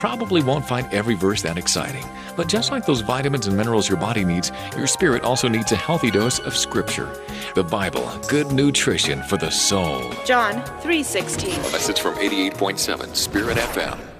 Probably won't find every verse that exciting, but just like those vitamins and minerals your body needs, your spirit also needs a healthy dose of Scripture. The Bible, good nutrition for the soul. John 3:16. A message from 88.7 Spirit FM.